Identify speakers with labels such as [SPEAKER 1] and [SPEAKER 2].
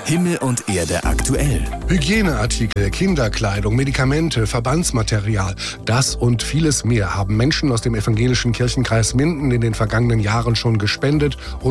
[SPEAKER 1] Himmel und Erde aktuell.
[SPEAKER 2] Hygieneartikel, Kinderkleidung, Medikamente, Verbandsmaterial. Das und vieles mehr haben Menschen aus dem evangelischen Kirchenkreis Minden in den vergangenen Jahren schon gespendet und